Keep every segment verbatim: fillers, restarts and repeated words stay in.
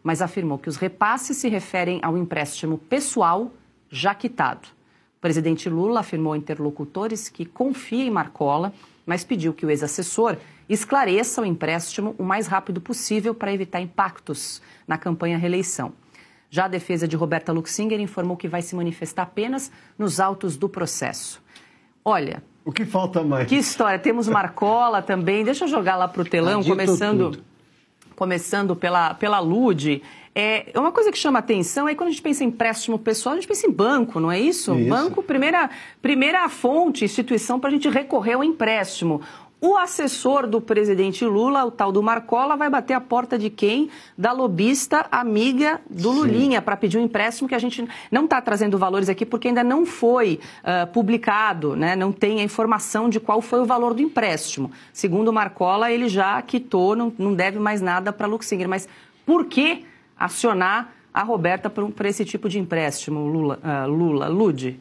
mas afirmou que os repasses se referem ao empréstimo pessoal já quitado. O presidente Lula afirmou a interlocutores que confia em Marcola, mas pediu que o ex-assessor esclareça o empréstimo o mais rápido possível para evitar impactos na campanha à reeleição. Já a defesa de Roberta Luxinger informou que vai se manifestar apenas nos autos do processo. Olha... O que falta mais? Que história. Temos Marcola também. Deixa eu jogar lá para o telão, Adito começando, tudo. começando pela, pela Lude. É, uma coisa que chama atenção é quando a gente pensa em empréstimo pessoal, a gente pensa em banco, não é isso? Isso. Banco, primeira, primeira fonte, instituição para a gente recorrer ao empréstimo. O assessor do presidente Lula, o tal do Marcola, vai bater a porta de quem? Da lobista amiga do Lulinha, para pedir um empréstimo que a gente não está trazendo valores aqui porque ainda não foi uh, publicado, né? Não tem a informação de qual foi o valor do empréstimo. Segundo o Marcola, ele já quitou, não, não deve mais nada para Luxinger. Mas por que acionar a Roberta para esse tipo de empréstimo, Lula, uh, Lula Lude?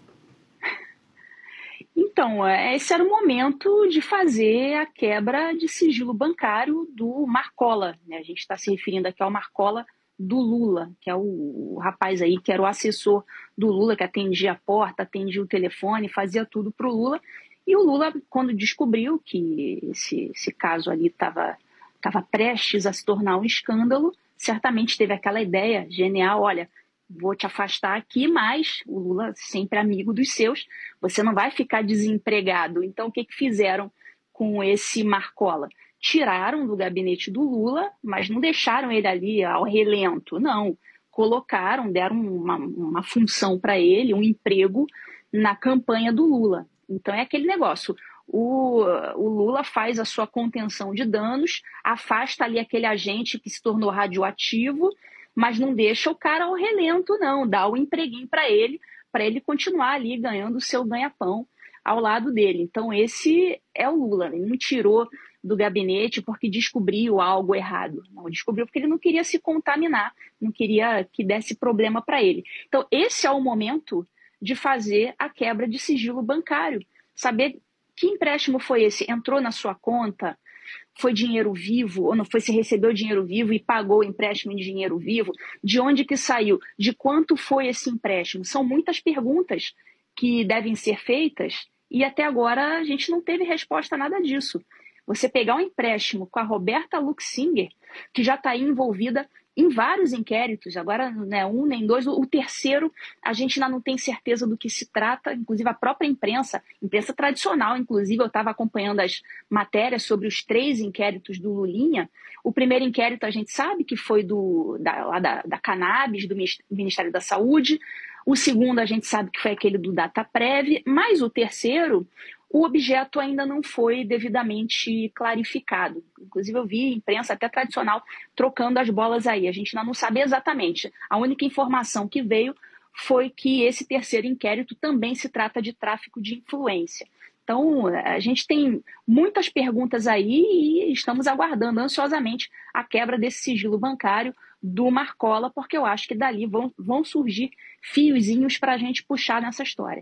Então, esse era o momento de fazer a quebra de sigilo bancário do Marcola, né? A gente está se referindo aqui ao Marcola do Lula, que é o, o rapaz aí que era o assessor do Lula, que atendia a porta, atendia o telefone, fazia tudo para o Lula. E o Lula, quando descobriu que esse, esse caso ali estava estava prestes a se tornar um escândalo, certamente teve aquela ideia genial, olha, vou te afastar aqui, mas o Lula sempre amigo dos seus, você não vai ficar desempregado. Então, o que, que fizeram com esse Marcola? Tiraram do gabinete do Lula, mas não deixaram ele ali ao relento, não. Colocaram, deram uma, uma função para ele, um emprego na campanha do Lula. Então, é aquele negócio. O, o Lula faz a sua contenção de danos, afasta ali aquele agente que se tornou radioativo, mas não deixa o cara ao relento, não. Dá o empreguinho para ele, para ele continuar ali ganhando o seu ganha-pão ao lado dele. Então, esse é o Lula. Ele não tirou do gabinete porque descobriu algo errado. Não, descobriu porque ele não queria se contaminar, não queria que desse problema para ele. Então, esse é o momento de fazer a quebra de sigilo bancário. Saber que empréstimo foi esse? Entrou na sua conta? Foi dinheiro vivo? Ou não foi? Se recebeu dinheiro vivo e pagou o empréstimo em dinheiro vivo? De onde que saiu? De quanto foi esse empréstimo? São muitas perguntas que devem ser feitas e até agora a gente não teve resposta a nada disso. Você pegar um empréstimo com a Roberta Luxinger, que já está aí envolvida em vários inquéritos, agora não é um nem dois, o terceiro a gente ainda não tem certeza do que se trata, inclusive a própria imprensa, imprensa tradicional, inclusive eu estava acompanhando as matérias sobre os três inquéritos do Lulinha. O primeiro inquérito a gente sabe que foi do, da, lá da, da Cannabis, do Ministério da Saúde, o segundo a gente sabe que foi aquele do Dataprev, mas o terceiro, o objeto ainda não foi devidamente clarificado. Inclusive eu vi imprensa até tradicional trocando as bolas aí. A gente ainda não sabe exatamente. A única informação que veio foi que esse terceiro inquérito também se trata de tráfico de influência. Então, a gente tem muitas perguntas aí e estamos aguardando ansiosamente a quebra desse sigilo bancário do Marcola, porque eu acho que dali vão, vão surgir fiozinhos para a gente puxar nessa história.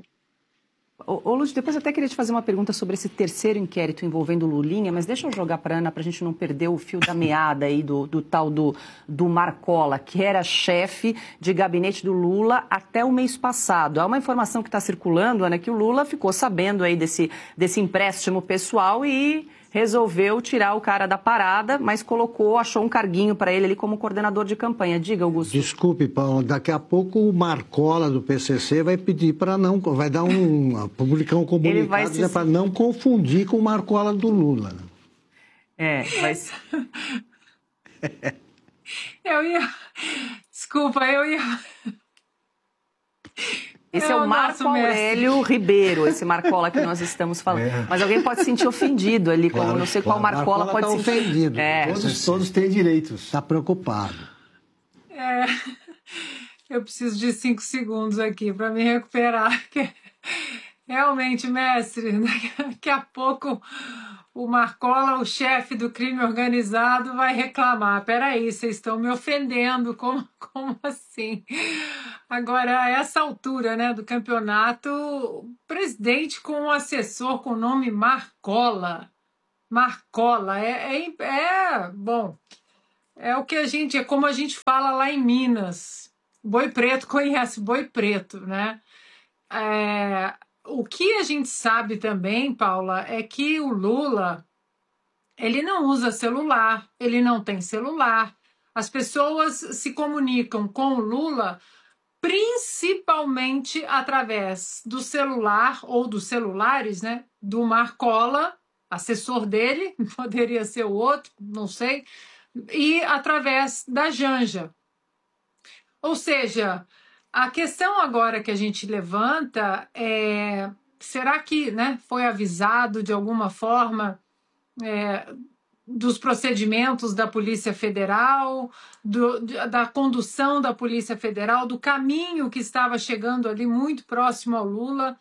Ô, ô Lúcio, depois eu até queria te fazer uma pergunta sobre esse terceiro inquérito envolvendo o Lulinha, mas deixa eu jogar para a Ana para a gente não perder o fio da meada aí do, do tal do, do Marcola, que era chefe de gabinete do Lula até o mês passado. Há uma informação que está circulando, Ana, que o Lula ficou sabendo aí desse, desse empréstimo pessoal e resolveu tirar o cara da parada, mas colocou, achou um carguinho para ele ali como coordenador de campanha. Diga, Augusto. Desculpe, Paulo, daqui a pouco o Marcola do P C C vai pedir para não, vai dar um, publicar um comunicado se... para não confundir com o Marcola do Lula. É, mas... eu ia... Desculpa, eu ia... Esse é o Marco Aurélio Ribeiro, esse Marcola que nós estamos falando. É. Mas alguém pode se sentir ofendido ali, como claro, não sei qual claro. Marcola, Marcola pode tá se sentir ofendido. É. Todos, todos têm direitos. Está preocupado. É, eu preciso de cinco segundos aqui para me recuperar. Realmente, mestre, daqui a pouco o Marcola, o chefe do crime organizado, vai reclamar. Peraí, vocês estão me ofendendo, como, como assim? Agora, a essa altura, né, do campeonato, o presidente com um assessor com o nome Marcola. Marcola, é, é, é bom, é o que a gente, é como a gente fala lá em Minas. Boi preto conhece boi preto, né? É, o que a gente sabe também, Paula, é que o Lula, ele não usa celular, ele não tem celular. As pessoas se comunicam com o Lula principalmente através do celular ou dos celulares, né? Do Marcola, assessor dele, poderia ser o outro, não sei, e através da Janja. Ou seja, a questão agora que a gente levanta é, será que, né, foi avisado de alguma forma é, dos procedimentos da Polícia Federal, do, da condução da Polícia Federal, do caminho que estava chegando ali muito próximo ao Lula,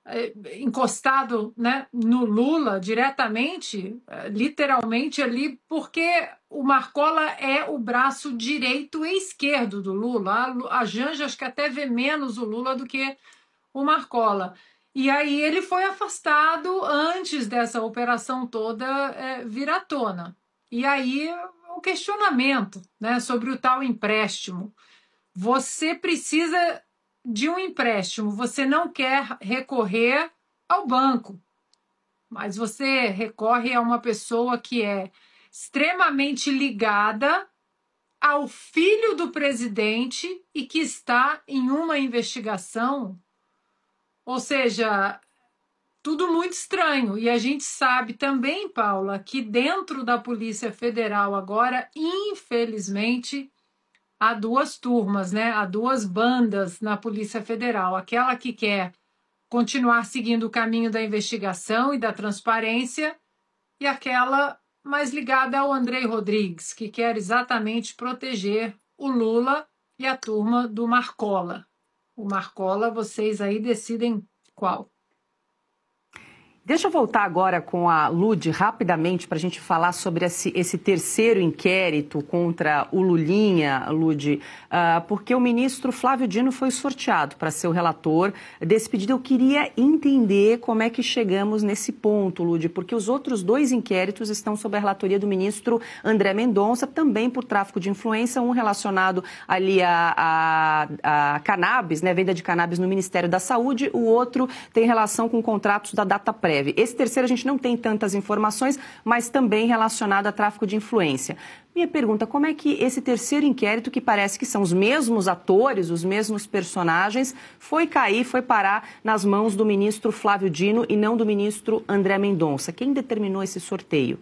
encostado, né, no Lula diretamente, literalmente ali, porque o Marcola é o braço direito e esquerdo do Lula. A Janja acho que até vê menos o Lula do que o Marcola. E aí ele foi afastado antes dessa operação toda é, vir à tona. E aí o questionamento, né, sobre o tal empréstimo. Você precisa de um empréstimo, você não quer recorrer ao banco, mas você recorre a uma pessoa que é extremamente ligada ao filho do presidente e que está em uma investigação. Ou seja, tudo muito estranho. E a gente sabe também, Paula, que dentro da Polícia Federal agora, infelizmente, há duas turmas, né? Há duas bandas na Polícia Federal. Aquela que quer continuar seguindo o caminho da investigação e da transparência e aquela mais ligada ao Andrei Rodrigues, que quer exatamente proteger o Lula e a turma do Marcola. O Marcola, vocês aí decidem qual. Deixa eu voltar agora com a Lud rapidamente para a gente falar sobre esse, esse terceiro inquérito contra o Lulinha, Lud, uh, porque o ministro Flávio Dino foi sorteado para ser o relator desse pedido. Eu queria entender como é que chegamos nesse ponto, Lud, porque os outros dois inquéritos estão sob a relatoria do ministro André Mendonça, também por tráfico de influência, um relacionado ali a, a, a cannabis, né, venda de cannabis no Ministério da Saúde, o outro tem relação com contratos da Dataprev. Esse terceiro a gente não tem tantas informações, mas também relacionado a tráfico de influência. Minha pergunta, como é que esse terceiro inquérito, que parece que são os mesmos atores, os mesmos personagens, foi cair, foi parar nas mãos do ministro Flávio Dino e não do ministro André Mendonça? Quem determinou esse sorteio?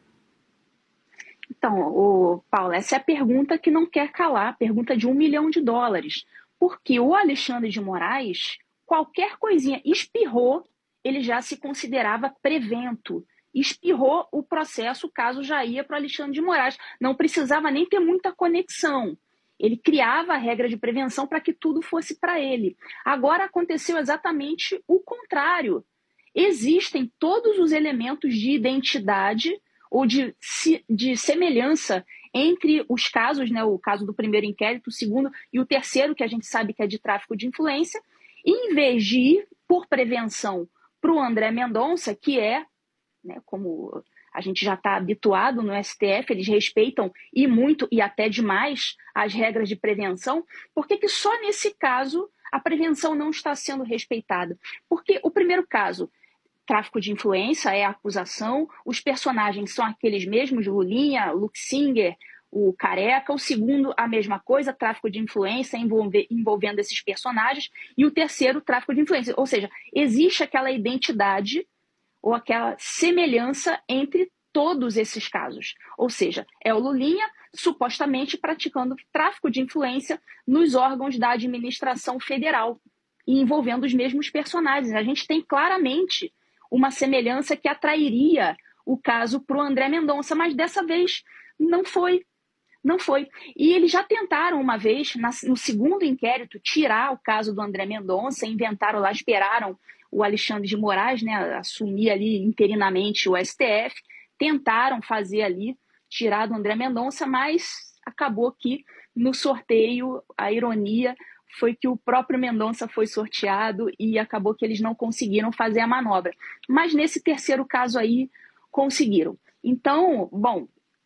Então, o, Paulo, essa é a pergunta que não quer calar, a pergunta de um milhão de dólares. Porque o Alexandre de Moraes, qualquer coisinha espirrou, ele já se considerava prevento. Espirrou o processo, o caso já ia para o Alexandre de Moraes. Não precisava nem ter muita conexão. Ele criava a regra de prevenção para que tudo fosse para ele. Agora aconteceu exatamente o contrário. Existem todos os elementos de identidade ou de, de semelhança entre os casos, né, o caso do primeiro inquérito, o segundo e o terceiro, que a gente sabe que é de tráfico de influência, e em vez de ir por prevenção para o André Mendonça, que é, né, como a gente já está habituado no S T F, eles respeitam e muito e até demais as regras de prevenção, por que que só nesse caso a prevenção não está sendo respeitada? Porque o primeiro caso, tráfico de influência, é a acusação, os personagens são aqueles mesmos, Lulinha, Luxinger, o Careca. O segundo, a mesma coisa, tráfico de influência envolve, envolvendo esses personagens. E o terceiro, tráfico de influência. Ou seja, existe aquela identidade ou aquela semelhança entre todos esses casos. Ou seja, é o Lulinha supostamente praticando tráfico de influência nos órgãos da administração federal e envolvendo os mesmos personagens. A gente tem claramente uma semelhança que atrairia o caso para o André Mendonça, mas dessa vez não foi. Não foi. E eles já tentaram uma vez, no segundo inquérito, tirar o caso do André Mendonça, inventaram lá, esperaram o Alexandre de Moraes, né, assumir ali interinamente o S T F, tentaram fazer ali, tirar do André Mendonça, mas acabou que no sorteio, a ironia foi que o próprio Mendonça foi sorteado e acabou que eles não conseguiram fazer a manobra. Mas nesse terceiro caso aí, conseguiram. Então, bom,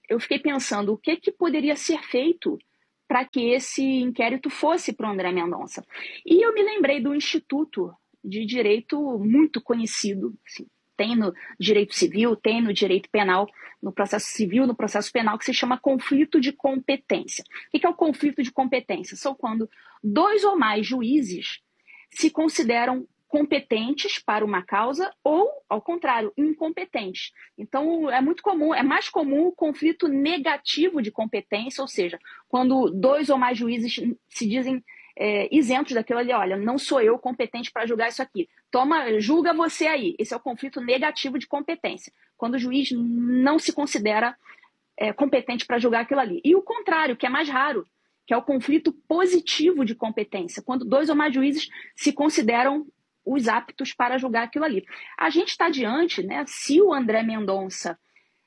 eu fiquei pensando o que, que poderia ser feito para que esse inquérito fosse para o André Mendonça. E eu me lembrei do Instituto de Direito muito conhecido, assim, tem no direito civil, tem no direito penal, no processo civil, no processo penal, que se chama conflito de competência. O que é o conflito de competência? São quando dois ou mais juízes se consideram competentes para uma causa ou, ao contrário, incompetentes. Então, é muito comum, é mais comum o conflito negativo de competência, ou seja, quando dois ou mais juízes se dizem é, isentos daquilo ali, olha, não sou eu competente para julgar isso aqui. Toma, julga você aí. Esse é o conflito negativo de competência, quando o juiz não se considera é, competente para julgar aquilo ali. E o contrário, que é mais raro, que é o conflito positivo de competência, quando dois ou mais juízes se consideram os aptos para julgar aquilo ali. A gente está diante, né, se o André Mendonça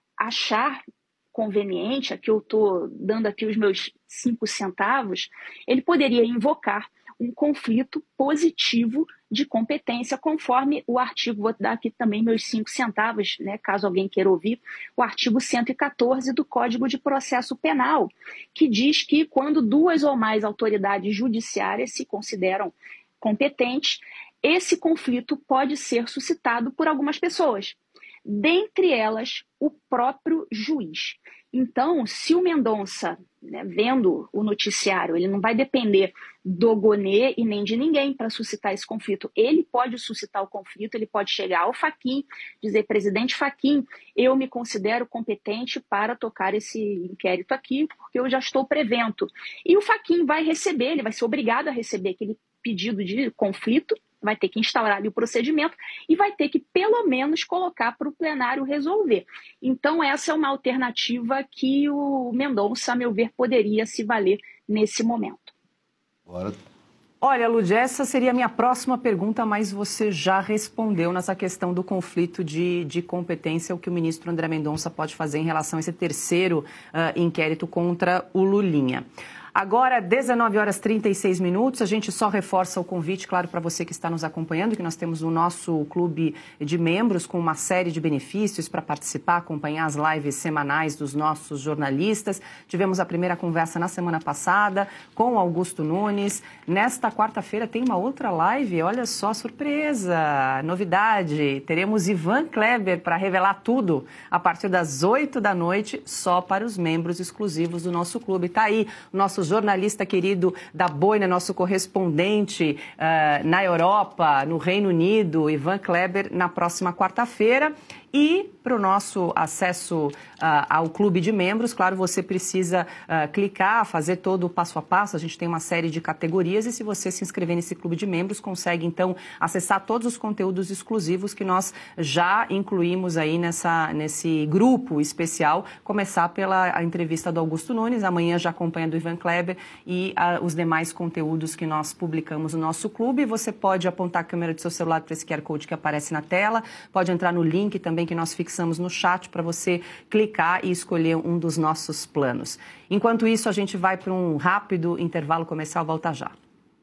achar conveniente, aqui eu estou dando aqui os meus cinco centavos, ele poderia invocar um conflito positivo de competência, conforme o artigo, vou dar aqui também meus cinco centavos, né, caso alguém queira ouvir, o artigo cento e quatorze do Código de Processo Penal, que diz que quando duas ou mais autoridades judiciárias se consideram competentes, esse conflito pode ser suscitado por algumas pessoas, dentre elas o próprio juiz. Então, se o Mendonça, né, vendo o noticiário, ele não vai depender do Gonê e nem de ninguém para suscitar esse conflito. Ele pode suscitar o conflito, ele pode chegar ao Fachin, dizer, presidente Fachin, eu me considero competente para tocar esse inquérito aqui, porque eu já estou prevento. E o Fachin vai receber, ele vai ser obrigado a receber aquele pedido de conflito, vai ter que instaurar ali o procedimento e vai ter que, pelo menos, colocar para o plenário resolver. Então, essa é uma alternativa que o Mendonça, a meu ver, poderia se valer nesse momento. Bora. Olha, Lud, essa seria a minha próxima pergunta, mas você já respondeu nessa questão do conflito de, de competência, o que o ministro André Mendonça pode fazer em relação a esse terceiro uh, inquérito contra o Lulinha. Agora, dezenove horas e trinta e seis minutos, a gente só reforça o convite, claro, para você que está nos acompanhando, que nós temos o nosso clube de membros com uma série de benefícios para participar, acompanhar as lives semanais dos nossos jornalistas. Tivemos a primeira conversa na semana passada com Augusto Nunes. Nesta quarta-feira tem uma outra live, olha só, surpresa, novidade. Teremos Ivan Kleber para revelar tudo a partir das oito da noite, só para os membros exclusivos do nosso clube. Está aí o nosso jornalista querido da Boina, nosso correspondente uh, na Europa, no Reino Unido, Ivan Kleber, na próxima quarta-feira. E para o nosso acesso uh, ao clube de membros, claro, você precisa uh, clicar, fazer todo o passo a passo. A gente tem uma série de categorias e se você se inscrever nesse clube de membros, consegue então acessar todos os conteúdos exclusivos que nós já incluímos aí nessa, nesse grupo especial. Começar pela a entrevista do Augusto Nunes, amanhã já acompanha do Ivan Kleber e uh, os demais conteúdos que nós publicamos no nosso clube. Você pode apontar a câmera do seu celular para esse Q R Code que aparece na tela, pode entrar no link também que nós fixamos no chat para você clicar e escolher um dos nossos planos. Enquanto isso, a gente vai para um rápido intervalo comercial. Volta já.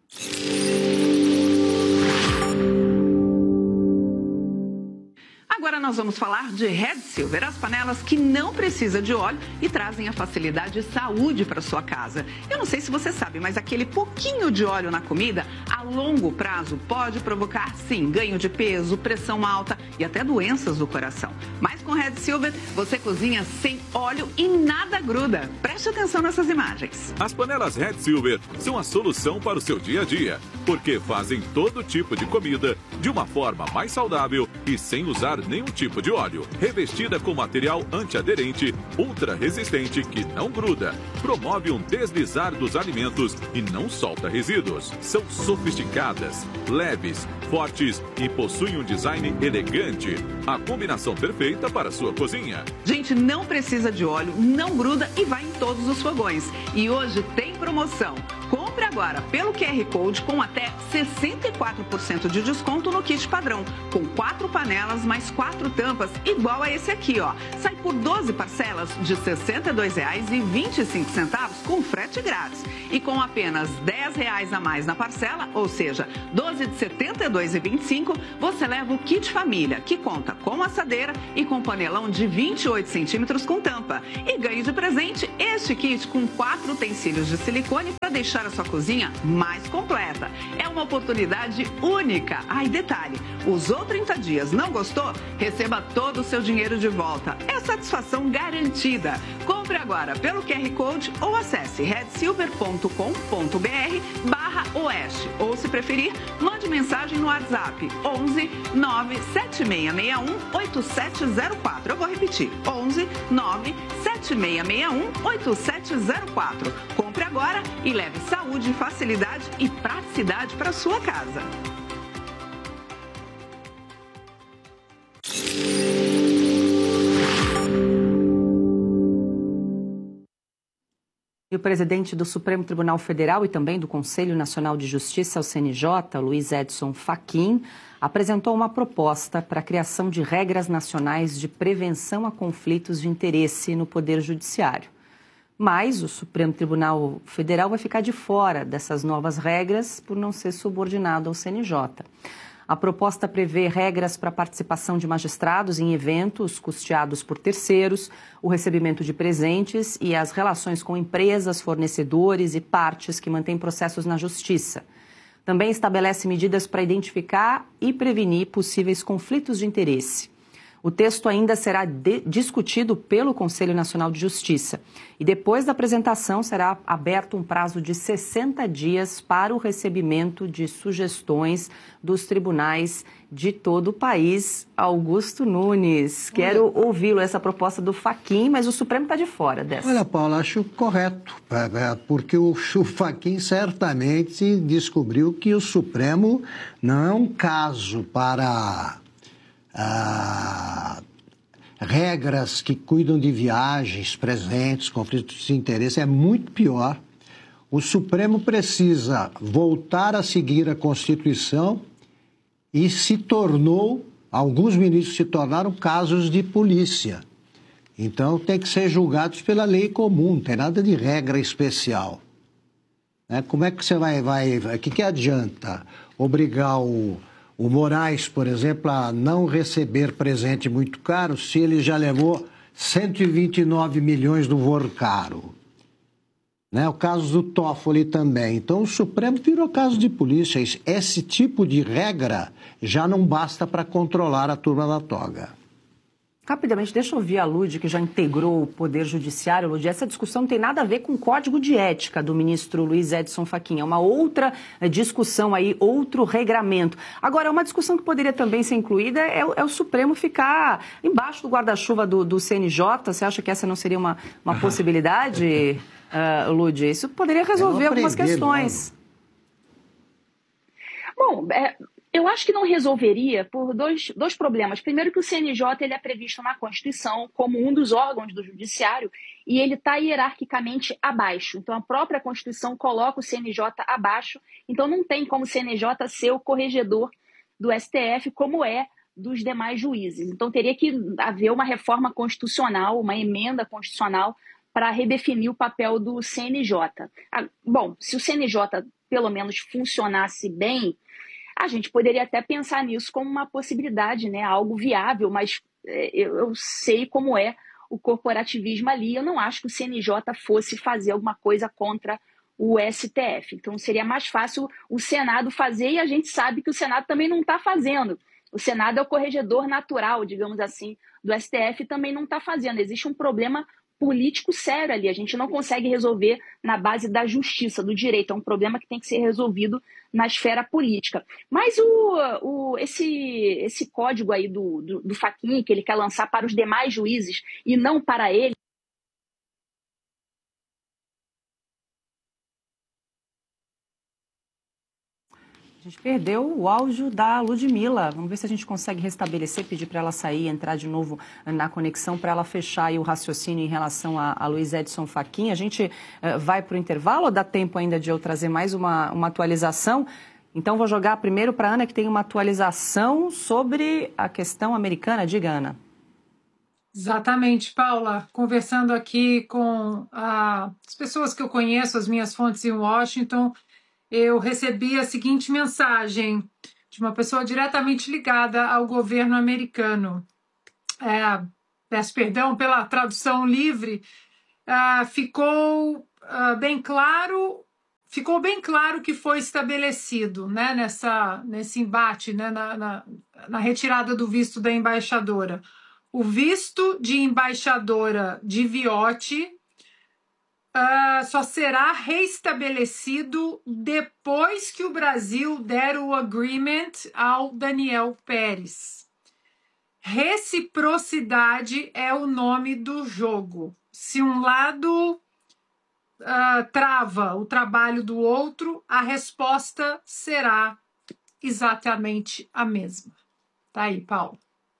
Agora nós vamos falar de Red Silver, as panelas que não precisam de óleo e trazem a facilidade e saúde para sua casa. Eu não sei se você sabe, mas aquele pouquinho de óleo na comida, a longo prazo, pode provocar, sim, ganho de peso, pressão alta e até doenças do coração. Mas com Red Silver, você cozinha sem óleo e nada gruda. Preste atenção nessas imagens. As panelas Red Silver são a solução para o seu dia a dia, porque fazem todo tipo de comida de uma forma mais saudável e sem usar nenhum tipo de óleo. Revestida com material antiaderente, ultra resistente que não gruda, promove um deslizar dos alimentos e não solta resíduos. São sofisticadas, leves, fortes e possuem um design elegante. A combinação perfeita para a sua cozinha. Gente, não precisa de óleo, não gruda e vai em todos os fogões. E hoje tem promoção. Compre agora pelo Q R Code com até sessenta e quatro por cento de desconto no kit padrão, com quatro panelas mais quatro tampas, igual a esse aqui, ó. Sai por doze parcelas de sessenta e dois reais e vinte e cinco centavos com frete grátis. E com apenas dez reais a mais na parcela, ou seja, doze de setenta e dois reais e vinte e cinco centavos, você leva o kit família, que conta com assadeira e com panelão de vinte e oito centímetros com tampa. E ganhe de presente este kit com quatro utensílios de silicone para deixar a sua cozinha mais completa. É uma oportunidade única. Ah, e detalhe, usou trinta dias, não gostou? Receba todo o seu dinheiro de volta. É satisfação garantida. Compre agora pelo Q R Code ou acesse red silver ponto com ponto br barra oeste. Ou, se preferir, mande mensagem no WhatsApp onze nove sete seis seis um oito sete zero quatro. Eu vou repetir, onze nove sete seis seis um oito sete zero quatro. Compre agora e leve saúde, facilidade e praticidade para sua casa. E o presidente do Supremo Tribunal Federal e também do Conselho Nacional de Justiça, o C N J, Luiz Edson Fachin, apresentou uma proposta para a criação de regras nacionais de prevenção a conflitos de interesse no Poder Judiciário. Mas o Supremo Tribunal Federal vai ficar de fora dessas novas regras por não ser subordinado ao C N J. A proposta prevê regras para a participação de magistrados em eventos custeados por terceiros, o recebimento de presentes e as relações com empresas, fornecedores e partes que mantêm processos na justiça. Também estabelece medidas para identificar e prevenir possíveis conflitos de interesse. O texto ainda será de- discutido pelo Conselho Nacional de Justiça e depois da apresentação será aberto um prazo de sessenta dias para o recebimento de sugestões dos tribunais de todo o país. Augusto Nunes, quero ouvi-lo, essa proposta do Fachin, mas o Supremo está de fora dessa. Olha, Paula, acho correto, porque o Fachin certamente descobriu que o Supremo não é um caso para... Ah, regras que cuidam de viagens, presentes, conflitos de interesse, é muito pior. O Supremo precisa voltar a seguir a Constituição e se tornou, alguns ministros se tornaram casos de polícia. Então tem que ser julgados pela lei comum, não tem nada de regra especial. Né? Como é que você vai, vai, o que, que adianta obrigar o O Moraes, por exemplo, a não receber presente muito caro se ele já levou cento e vinte e nove milhões do voo caro. Né? O caso do Toffoli também. Então, o Supremo virou caso de polícia. Esse tipo de regra já não basta para controlar a turma da toga. Rapidamente, deixa eu ouvir a Lud, que já integrou o Poder Judiciário. Lud, essa discussão não tem nada a ver com o Código de Ética do ministro Luiz Edson Fachin. É uma outra discussão aí, outro regramento. Agora, uma discussão que poderia também ser incluída é, é o Supremo ficar embaixo do guarda-chuva do, do C N J. Você acha que essa não seria uma, uma possibilidade, uh, Lud? Isso poderia resolver algumas questões. Bom, é... Eu acho que não resolveria por dois, dois problemas. Primeiro, que o C N J ele é previsto na Constituição como um dos órgãos do Judiciário e ele está hierarquicamente abaixo. Então, a própria Constituição coloca o C N J abaixo. Então, não tem como o C N J ser o corregedor do S T F, como é dos demais juízes. Então, teria que haver uma reforma constitucional, uma emenda constitucional para redefinir o papel do C N J. Bom, se o C N J, pelo menos, funcionasse bem, a gente poderia até pensar nisso como uma possibilidade, né? Algo viável, mas é, eu, eu sei como é o corporativismo ali. Eu não acho que o C N J fosse fazer alguma coisa contra o S T F. Então seria mais fácil o Senado fazer e a gente sabe que o Senado também não está fazendo. O Senado é o corregedor natural, digamos assim, do S T F e também não está fazendo. Existe um problema político sério ali. A gente não consegue resolver na base da justiça, do direito. É um problema que tem que ser resolvido na esfera política. Mas o, o, esse, esse código aí do, do, do Fachin, que ele quer lançar para os demais juízes e não para ele, A gente perdeu o áudio da Ludmila. Vamos ver se a gente consegue restabelecer, pedir para ela sair, entrar de novo na conexão para ela fechar aí o raciocínio em relação a, a Luiz Edson Fachin. A gente uh, vai para o intervalo ou dá tempo ainda de eu trazer mais uma, uma atualização? Então vou jogar primeiro para a Ana, que tem uma atualização sobre a questão americana. Diga, Ana. Exatamente, Paula. Conversando aqui com ah, as pessoas que eu conheço, as minhas fontes em Washington, eu recebi a seguinte mensagem de uma pessoa diretamente ligada ao governo americano. É, peço perdão pela tradução livre. É, ficou é, bem claro, ficou bem claro que foi estabelecido, né, nessa, nesse embate, né, na, na, na retirada do visto da embaixadora. O visto de embaixadora de Viotti Uh, só será reestabelecido depois que o Brasil der o agreement ao Daniel Pérez. Reciprocidade é o nome do jogo. Se um lado uh, trava o trabalho do outro, a resposta será exatamente a mesma. Tá aí, Paulo.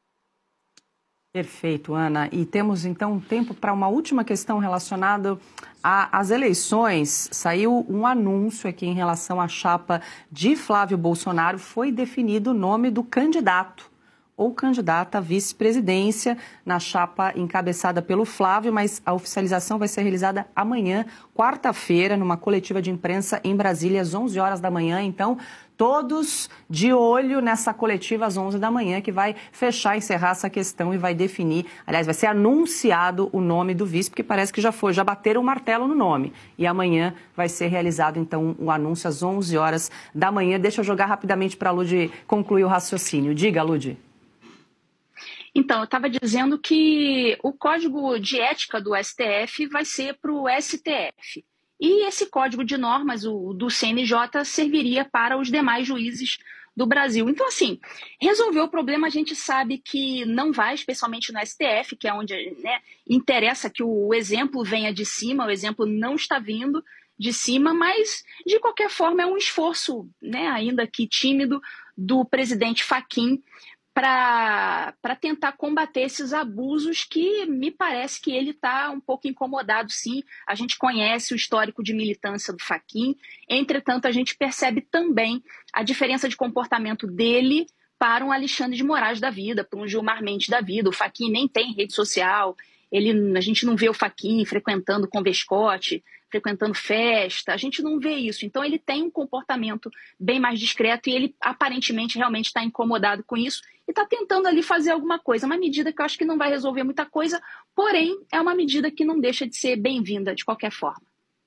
Perfeito, Ana. E temos, então, tempo para uma última questão relacionada às eleições. Saiu um anúncio aqui em relação à chapa de Flávio Bolsonaro. Foi definido o nome do candidato ou candidata à vice-presidência na chapa encabeçada pelo Flávio, mas a oficialização vai ser realizada amanhã, quarta-feira, numa coletiva de imprensa em Brasília, às onze horas da manhã. Então, todos de olho nessa coletiva às onze da manhã, que vai fechar, encerrar essa questão e vai definir, aliás, vai ser anunciado o nome do vice, porque parece que já foi, já bateram o martelo no nome. E amanhã vai ser realizado, então, o anúncio às onze horas da manhã. Deixa eu jogar rapidamente para a Lud concluir o raciocínio. Diga, Lud. Então, eu estava dizendo que o código de ética do S T F vai ser para o S T F. E esse código de normas, o do C N J, serviria para os demais juízes do Brasil. Então, assim, resolver o problema a gente sabe que não vai, especialmente no S T F, que é onde, né, interessa que o exemplo venha de cima, o exemplo não está vindo de cima, mas, de qualquer forma, é um esforço, né, ainda que tímido, do presidente Fachin para tentar combater esses abusos que me parece que ele está um pouco incomodado, sim. A gente conhece o histórico de militância do Fachin, entretanto, a gente percebe também a diferença de comportamento dele para um Alexandre de Moraes da vida, para um Gilmar Mendes da vida. O Fachin nem tem rede social, ele, a gente não vê o Fachin frequentando convescote, frequentando festa, a gente não vê isso. Então ele tem um comportamento bem mais discreto e ele aparentemente realmente está incomodado com isso e está tentando ali fazer alguma coisa, uma medida que eu acho que não vai resolver muita coisa, porém é uma medida que não deixa de ser bem-vinda de qualquer forma.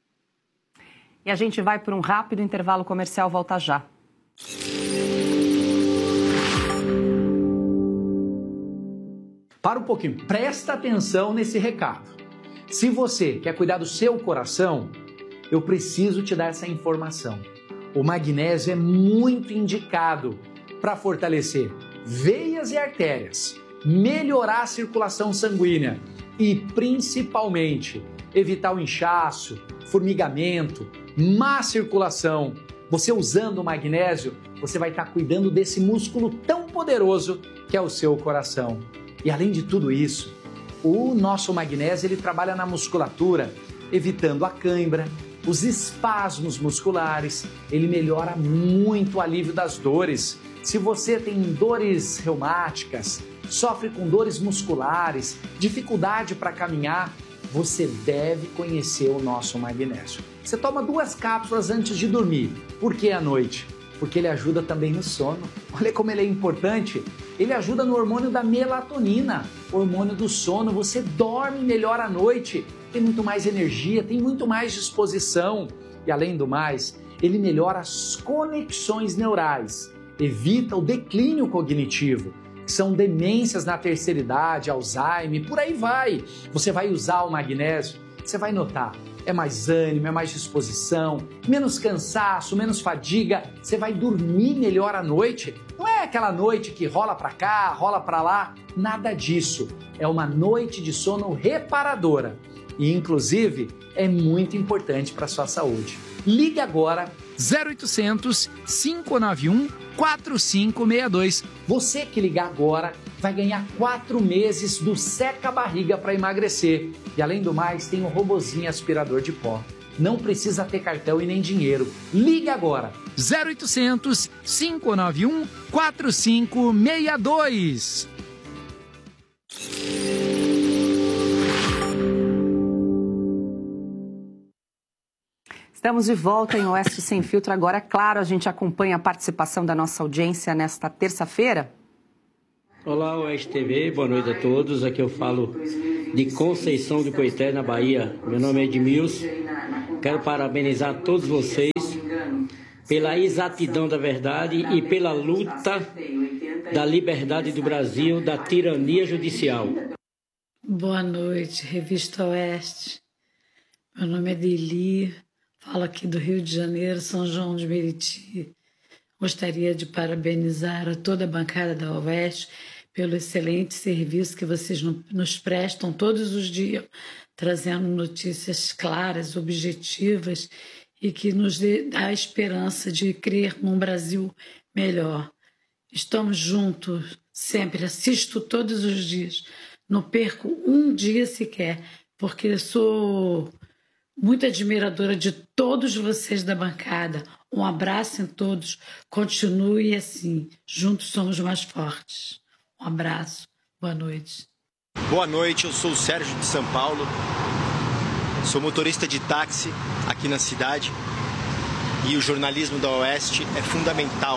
E a gente vai por um rápido intervalo comercial, volta já. Para um pouquinho, presta atenção nesse recado. Se você quer cuidar do seu coração, eu preciso te dar essa informação. O magnésio é muito indicado para fortalecer veias e artérias, melhorar a circulação sanguínea e, principalmente, evitar o inchaço, formigamento, má circulação. Você usando o magnésio, você vai estar cuidando desse músculo tão poderoso que é o seu coração. E além de tudo isso, o nosso magnésio ele trabalha na musculatura, evitando a cãibra, os espasmos musculares, ele melhora muito o alívio das dores. Se você tem dores reumáticas, sofre com dores musculares, dificuldade para caminhar, você deve conhecer o nosso magnésio. Você toma duas cápsulas antes de dormir. Por que à noite? Porque ele ajuda também no sono. Olha como ele é importante. Ele ajuda no hormônio da melatonina, hormônio do sono. Você dorme melhor à noite, tem muito mais energia, tem muito mais disposição. E além do mais, ele melhora as conexões neurais, evita o declínio cognitivo, que são demências na terceira idade, Alzheimer, por aí vai. Você vai usar o magnésio, você vai notar. É mais ânimo, é mais disposição, menos cansaço, menos fadiga, você vai dormir melhor à noite. Não é aquela noite que rola para cá, rola para lá, nada disso. É uma noite de sono reparadora. e, inclusive, é muito importante para a sua saúde. Ligue agora zero oitocentos, cinco nove um, quatro cinco seis dois. Você que ligar agora vai ganhar quatro meses do Seca Barriga para emagrecer. E além do mais, tem um robozinho aspirador de pó. Não precisa ter cartão e nem dinheiro. Ligue agora. zero oitocentos, cinco nove um, quatro cinco seis dois. Estamos de volta em Oeste Sem Filtro. Agora, claro, a gente acompanha a participação da nossa audiência nesta terça-feira. Olá, Oeste T V, boa noite a todos. Aqui eu falo de Conceição do Coité, na Bahia. Meu nome é Edmilson. Quero parabenizar todos vocês pela exatidão da verdade e pela luta da liberdade do Brasil, da tirania judicial. Boa noite, Revista Oeste. Meu nome é Deli. Falo aqui do Rio de Janeiro, São João de Meriti. Gostaria de parabenizar a toda a bancada da Oeste pelo excelente serviço que vocês nos prestam todos os dias, trazendo notícias claras, objetivas e que nos dá a esperança de crer num Brasil melhor. Estamos juntos sempre, assisto todos os dias, não perco um dia sequer, porque sou muito admiradora de todos vocês da bancada. Um abraço em todos. Continue assim. Juntos somos mais fortes. Um abraço. Boa noite. Boa noite, eu sou o Sérgio de São Paulo. Sou motorista de táxi aqui na cidade. E o jornalismo da Oeste é fundamental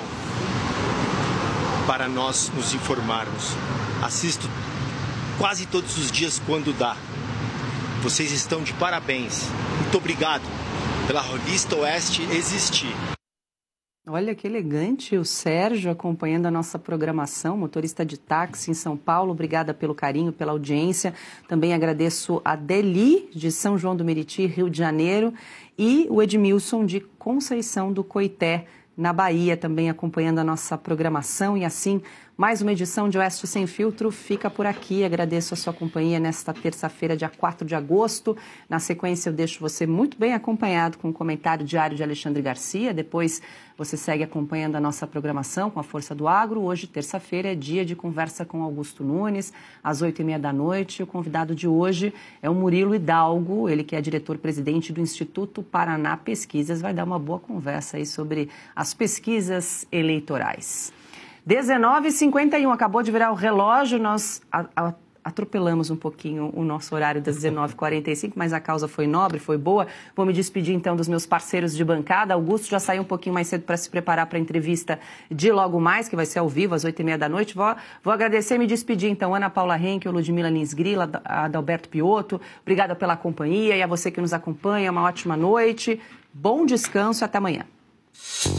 para nós nos informarmos. Assisto quase todos os dias quando dá. Vocês estão de parabéns. Muito obrigado pela Revista Oeste existir. Olha que elegante o Sérgio acompanhando a nossa programação, motorista de táxi em São Paulo. Obrigada pelo carinho, pela audiência. Também agradeço a Deli, de São João do Meriti, Rio de Janeiro, e o Edmilson, de Conceição do Coité, na Bahia, também acompanhando a nossa programação. E assim, mais uma edição de Oeste Sem Filtro fica por aqui. Agradeço a sua companhia nesta terça-feira, dia quatro de agosto. Na sequência, eu deixo você muito bem acompanhado com o comentário diário de Alexandre Garcia. Depois, você segue acompanhando a nossa programação com a Força do Agro. Hoje, terça-feira, é dia de conversa com Augusto Nunes, às oito e meia da noite. O convidado de hoje é o Murilo Hidalgo, ele que é diretor-presidente do Instituto Paraná Pesquisas. Vai dar uma boa conversa aí sobre as pesquisas eleitorais. dezenove e cinquenta e um, acabou de virar o relógio, nós a, a, atropelamos um pouquinho o nosso horário das dezenove e quarenta e cinco, mas a causa foi nobre, foi boa. Vou me despedir então dos meus parceiros de bancada. Augusto já saiu um pouquinho mais cedo para se preparar para a entrevista de logo mais, que vai ser ao vivo, às oito e meia da noite. Vou, vou agradecer e me despedir então, Ana Paula Henkel, Ludmila Lins Grila, Adalberto Piotto. Obrigada pela companhia e a você que nos acompanha, uma ótima noite, bom descanso e até amanhã.